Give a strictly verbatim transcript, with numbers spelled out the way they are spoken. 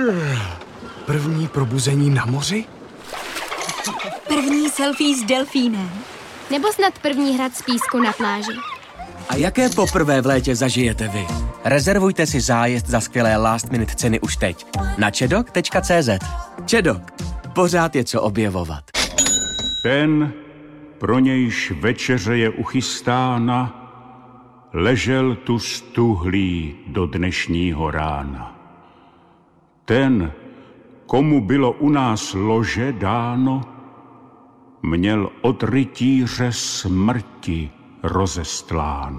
První probuzení na moři? První selfie s delfínem. Nebo snad první hrad z písku na pláži. A jaké poprvé v létě zažijete vy? Rezervujte si zájezd za skvělé last minute ceny už teď na čedok tečka cé zet. Čedok. Pořád je co objevovat. Ten, pro nějž večeře je uchystána, ležel tu stuhlý do dnešního rána. Ten, komu bylo u nás lože dáno, měl od rytíře smrti rozestláno.